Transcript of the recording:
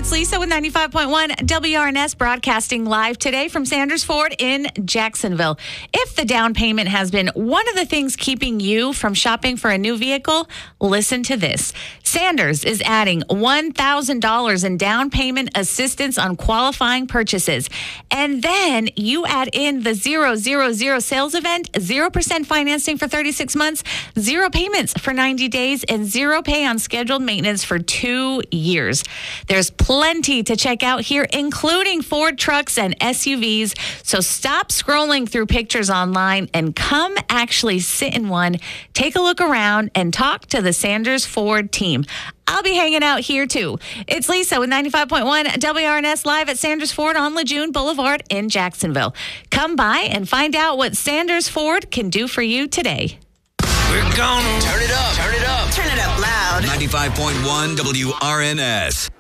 It's Lisa with 95.1 WRNS broadcasting live today from Sanders Ford in Jacksonville. If the down payment has been one of the things keeping you from shopping for a new vehicle, listen to this. Sanders is adding $1,000 in down payment assistance on qualifying purchases. And then you add in the 000 sales event, 0% financing for 36 months, 0 payments for 90 days, and 0 pay on scheduled maintenance for 2 years. There's plenty to check out here, including Ford trucks and SUVs. So stop scrolling through pictures online and come actually sit in one, take a look around, and talk to the Sanders Ford team. I'll be hanging out here too. It's Lisa with 95.1 WRNS live at Sanders Ford on Lejeune Boulevard in Jacksonville. Come by and find out what Sanders Ford can do for you today. We're gonna turn it up. Turn it up. Turn it up loud. 95.1 WRNS.